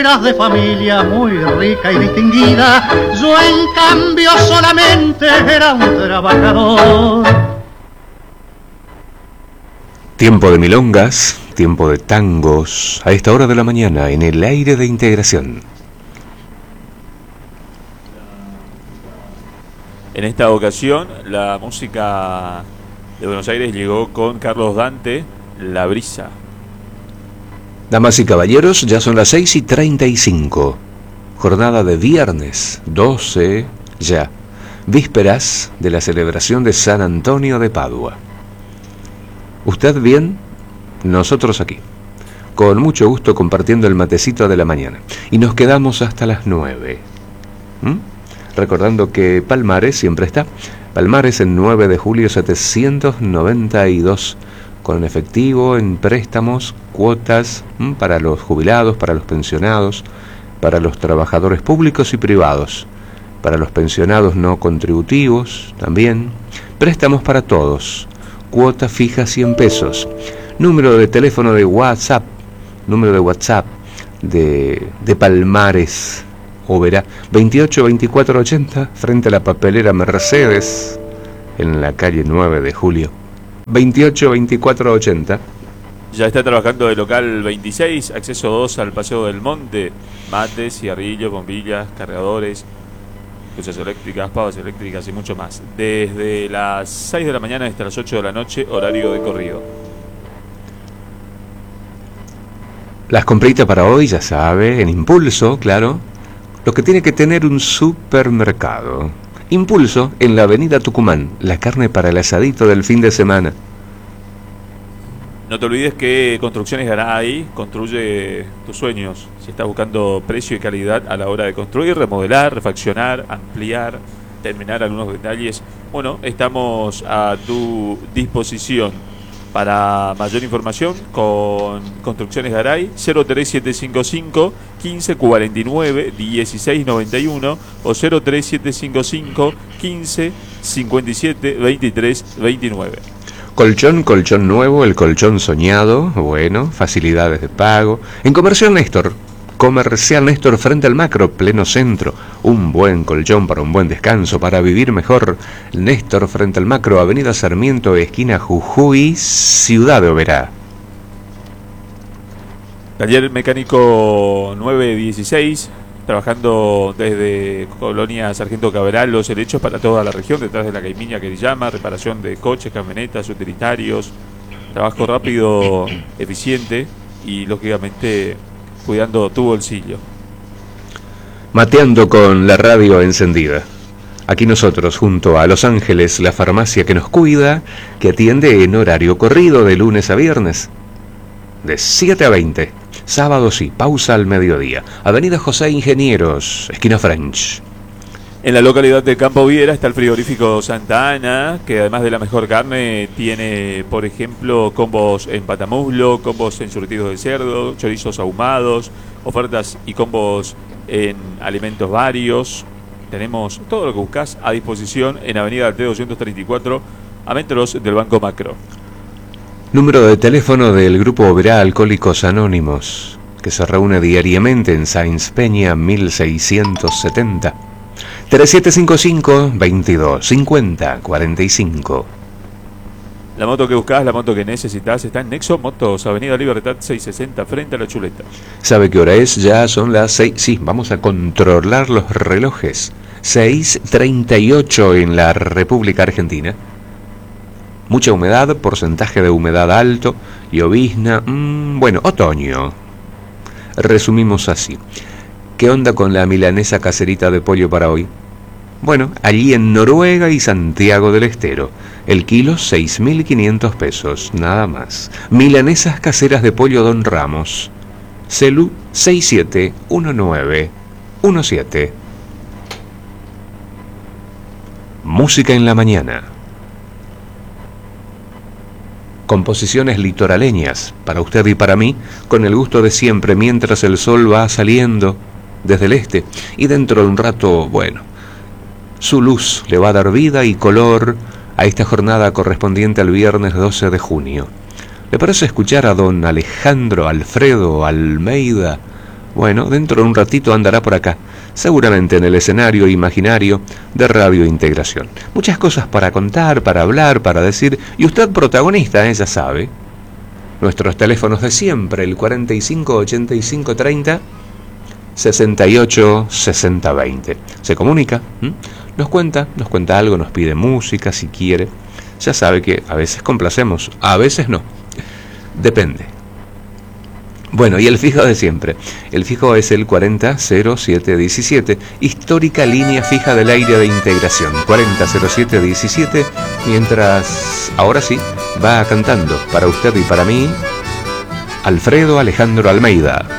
eras de familia muy rica y distinguida, yo en cambio solamente era un trabajador. Tiempo de milongas, tiempo de tangos, a esta hora de la mañana en el aire de integración. En esta ocasión, la música de Buenos Aires llegó con Carlos Dante, La Brisa. Damas y caballeros, ya son las 6:35. Jornada de viernes 12, ya. Vísperas de la celebración de San Antonio de Padua. ¿Usted bien? Nosotros aquí. Con mucho gusto compartiendo el matecito de la mañana. Y nos quedamos hasta las 9. Recordando que Palmares siempre está. Palmares en 9 de julio 792. Con efectivo, en préstamos, cuotas para los jubilados, para los pensionados, para los trabajadores públicos y privados, para los pensionados no contributivos también. Préstamos para todos. Cuota fija 100 pesos. Número de teléfono de WhatsApp. Número de WhatsApp de Palmares. Oberá 28 24 80 frente a la papelera Mercedes en la calle 9 de julio. 28 24 80. Ya está trabajando el local 26, acceso 2 al Paseo del Monte. Mates, cigarrillos, bombillas, cargadores, luces eléctricas, pavas eléctricas y mucho más. Desde las 6 de la mañana hasta las 8 de la noche, horario de corrido. Las compritas para hoy, ya sabe, en Impulso, claro. Lo que tiene que tener un supermercado. Impulso en la avenida Tucumán, la carne para el asadito del fin de semana. No te olvides que Construcciones Garay construye tus sueños. Si estás buscando precio y calidad a la hora de construir, remodelar, refaccionar, ampliar, terminar algunos detalles, bueno, estamos a tu disposición. Para mayor información, con Construcciones Garay, 03755 1549 1691 o 03755 15 57 23 29. Colchón nuevo, el colchón soñado, bueno, facilidades de pago. En Comercial Néstor frente al Macro, pleno centro. Un buen colchón para un buen descanso, para vivir mejor. Néstor frente al Macro, avenida Sarmiento, esquina Jujuy, Ciudad de Oberá. Taller Mecánico 916, trabajando desde Colonia Sargento Cabral, los helechos para toda la región, detrás de la Caimiña que llama, reparación de coches, camionetas, utilitarios, trabajo rápido, eficiente y lógicamente cuidando tu bolsillo. Mateando con la radio encendida. Aquí nosotros, junto a Los Ángeles, la farmacia que nos cuida, que atiende en horario corrido de lunes a viernes, de 7 a 20. Sábado sí, pausa al mediodía. Avenida José Ingenieros, esquina French. En la localidad de Campo Viera está el frigorífico Santa Ana, que además de la mejor carne tiene, por ejemplo, combos en patamuslo, combos en surtidos de cerdo, chorizos ahumados, ofertas y combos en alimentos varios. Tenemos todo lo que buscas a disposición en Avenida T 234, a metros del Banco Macro. Número de teléfono del Grupo Oberá Alcohólicos Anónimos, que se reúne diariamente en Sáenz Peña 1670. 3755 22 50 45. La moto que buscas, la moto que necesitas está en Nexo Motos, Avenida Libertad 660, frente a la Chuleta. ¿Sabe qué hora es? Ya son las 6. Sí, vamos a controlar los relojes. 6:38 en la República Argentina. Mucha humedad, porcentaje de humedad alto, llovizna, bueno, otoño. Resumimos así. ¿Qué onda con la milanesa caserita de pollo para hoy? Bueno, allí en Noruega y Santiago del Estero, el kilo 6.500 pesos, nada más. Milanesas caseras de pollo Don Ramos. Celu 671917. Música en la mañana. Composiciones litoraleñas, para usted y para mí, con el gusto de siempre, mientras el sol va saliendo desde el este, y dentro de un rato, bueno, su luz le va a dar vida y color a esta jornada correspondiente al viernes 12 de junio. ¿Le parece escuchar a don Alejandro Alfredo Almeida, Bueno, dentro de un ratito andará por acá, seguramente en el escenario imaginario de Radio Integración. Muchas cosas para contar, para hablar, para decir, y usted protagonista, ya sabe. Nuestros teléfonos de siempre, el 45 85 30 68 60 20. Se comunica, nos cuenta algo, nos pide música si quiere. Ya sabe que a veces complacemos, a veces no. Depende. Bueno, y el fijo de siempre. El fijo es el 400717, histórica línea fija del aire de Integración. 400717, mientras, ahora sí, va cantando para usted y para mí, Alfredo Alejandro Almeida.